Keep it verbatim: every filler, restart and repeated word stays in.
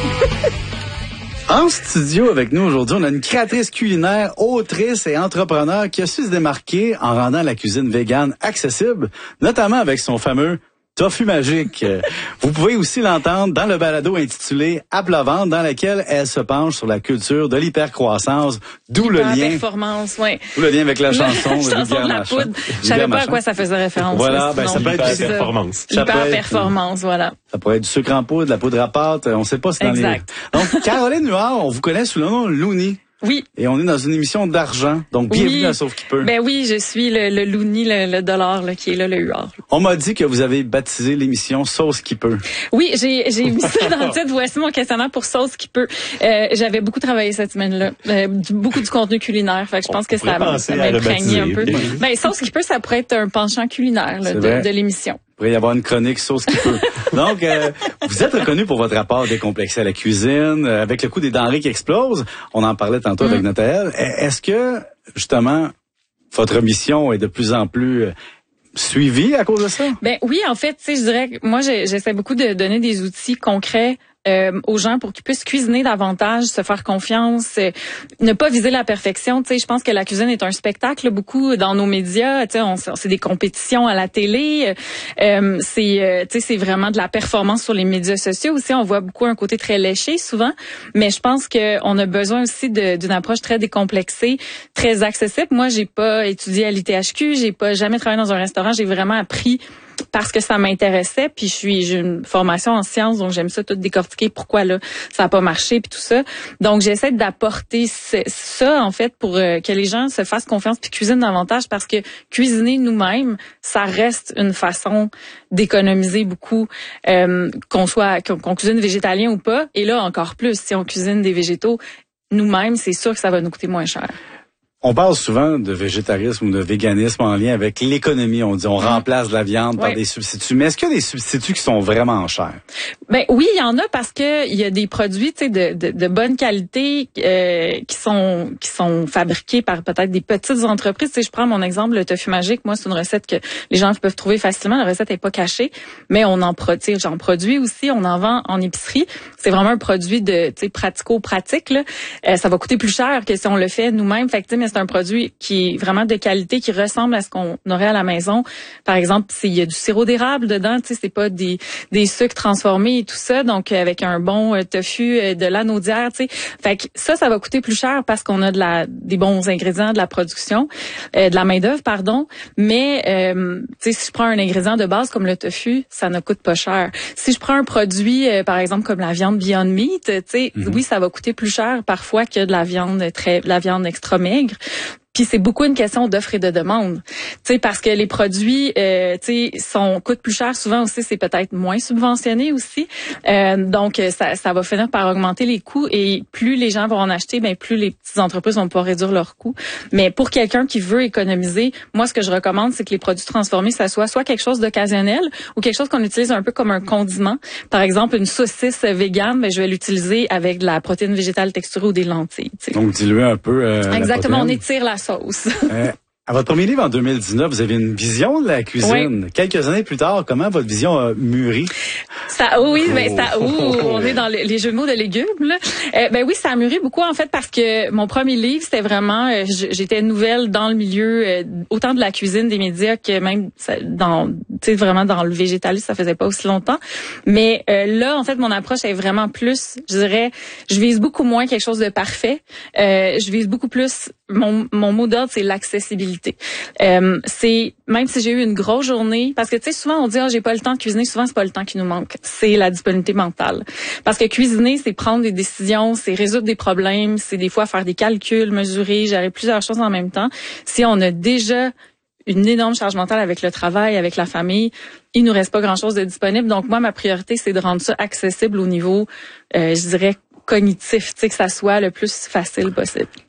En studio avec nous aujourd'hui, on a une créatrice culinaire, autrice et entrepreneur qui a su se démarquer en rendant la cuisine végane accessible, notamment avec son fameux tofu magique. Vous pouvez aussi l'entendre dans le balado intitulé À plat ventre, dans lequel elle se penche sur la culture de l'hypercroissance, d'où le lien. Performance, ouais. D'où le lien avec la chanson. La chanson de la poudre. Je savais pas à quoi ça faisait référence. Voilà, ben ça peut être l'hyperperformance. L'hyperperformance, voilà. Ça pourrait être du sucre en poudre, de la poudre à pâte, on sait pas si dans exact. les... Donc, Caroline Huard, on vous connaît sous le nom Looney. Oui. Et on est dans une émission d'argent. Donc, bienvenue oui. à Sauf qui peut. Ben oui, je suis le, le Looney, le, le dollar, là, qui est là, le Huard. On m'a dit que vous avez baptisé l'émission Sauce qui peut. Oui, j'ai, j'ai mis ça dans le titre. Voici mon questionnaire pour Sauce qui peut. Euh, j'avais beaucoup travaillé cette semaine-là. Euh, du, beaucoup du contenu culinaire. Fait que je pense que ça, ça m'a imprégné un peu. Ben, Sauce qui peut, ça pourrait être un penchant culinaire, là, de, de l'émission. Il pourrait y avoir une chronique Sauce qui peut. Donc, euh, vous êtes reconnu pour votre rapport décomplexé à la cuisine, euh, avec le coût des denrées qui explose. On en parlait tantôt mm. avec Nathalie. Est-ce que, justement, votre mission est de plus en plus euh, suivie à cause de ça? Ben oui, en fait, tu sais, je dirais que moi, j'essaie beaucoup de donner des outils concrets Euh, aux gens pour qu'ils puissent cuisiner davantage, se faire confiance, euh, ne pas viser la perfection. Tu sais, je pense que la cuisine est un spectacle beaucoup dans nos médias. Tu sais, on, c'est des compétitions à la télé. Euh, c'est, euh, tu sais, c'est vraiment de la performance sur les médias sociaux aussi. On voit beaucoup un côté très léché souvent, mais je pense que on a besoin aussi de, d'une approche très décomplexée, très accessible. Moi, j'ai pas étudié à l'I T H Q, j'ai pas jamais travaillé dans un restaurant. J'ai vraiment appris parce que ça m'intéressait, puis je suis j'ai une formation en sciences, donc j'aime ça tout décortiquer, pourquoi là ça a pas marché puis tout ça. Donc j'essaie d'apporter ce, ça en fait pour euh, que les gens se fassent confiance puis cuisinent davantage, parce que cuisiner nous-mêmes, ça reste une façon d'économiser beaucoup, euh, qu'on soit qu'on, qu'on cuisine végétalien ou pas. Et là encore plus, si on cuisine des végétaux nous-mêmes, c'est sûr que ça va nous coûter moins cher. On parle souvent de végétarisme ou de véganisme en lien avec l'économie. On dit on remplace la viande par ouais. des substituts. Mais est-ce qu'il y a des substituts qui sont vraiment chers? Ben oui, il y en a, parce que il y a des produits, tu sais, de, de, de bonne qualité euh, qui sont qui sont fabriqués par peut-être des petites entreprises. Tu sais, je prends mon exemple, le tofu magique. Moi, c'est une recette que les gens peuvent trouver facilement. La recette est pas cachée, mais on en produit. J'en produis aussi. On en vend en épicerie. C'est vraiment un produit de, tu sais, pratico-pratique. Là. Euh, ça va coûter plus cher que si on le fait nous-mêmes. Fait que, tu sais, mais c'est un produit qui est vraiment de qualité, qui ressemble à ce qu'on aurait à la maison. Par exemple, il y a du sirop d'érable dedans, tu sais, c'est pas des des sucres transformés et tout ça, donc avec un bon euh, tofu, euh, de l'âne audière, tu sais. Fait que ça, ça va coûter plus cher parce qu'on a de la des bons ingrédients, de la production, euh, de la main-d'œuvre, pardon. Mais euh, tu sais, si je prends un ingrédient de base comme le tofu, ça ne coûte pas cher. Si je prends un produit, euh, par exemple comme la viande Beyond Meat, tu sais, mm-hmm. oui, ça va coûter plus cher parfois que de la viande très, de la viande extra maigre. Puis c'est beaucoup une question d'offre et de demande. Tu sais, parce que les produits euh, tu sais sont coûtent plus cher, souvent aussi c'est peut-être moins subventionné aussi. Euh, donc ça ça va finir par augmenter les coûts, et plus les gens vont en acheter, ben plus les petites entreprises vont pouvoir réduire leurs coûts. Mais pour quelqu'un qui veut économiser, moi ce que je recommande, c'est que les produits transformés, ça soit soit quelque chose d'occasionnel ou quelque chose qu'on utilise un peu comme un condiment. Par exemple, une saucisse végane, ben je vais l'utiliser avec de la protéine végétale texturée ou des lentilles. Tu sais. Donc diluer un peu euh, exactement, on étire la sauce. euh, à votre premier livre en deux mille dix-neuf, vous avez une vision de la cuisine. Oui. Quelques années plus tard, comment votre vision a mûri? Ça, oui, oh. ben ça, oh, on est dans les, les jeux de mots de légumes. Là. Euh, ben oui, ça a mûri beaucoup en fait, parce que mon premier livre, c'était vraiment, euh, j'étais nouvelle dans le milieu euh, autant de la cuisine, des médias, que même dans, tu sais, vraiment dans le végétalisme, ça faisait pas aussi longtemps. Mais euh, là, en fait, mon approche est vraiment plus, je dirais, je vise beaucoup moins quelque chose de parfait. Euh, je vise beaucoup plus, mon, mon mot d'ordre, c'est l'accessibilité. Euh, c'est même si j'ai eu une grosse journée, parce que tu sais souvent on dit ah j'ai pas le temps de cuisiner, souvent c'est pas le temps qui nous manque, c'est la disponibilité mentale. Parce que cuisiner, c'est prendre des décisions, c'est résoudre des problèmes, c'est des fois faire des calculs, mesurer, gérer plusieurs choses en même temps. Si on a déjà une énorme charge mentale avec le travail, avec la famille, il nous reste pas grand-chose de disponible. Donc moi ma priorité, c'est de rendre ça accessible au niveau euh, je dirais cognitif, tu sais, que ça soit le plus facile possible.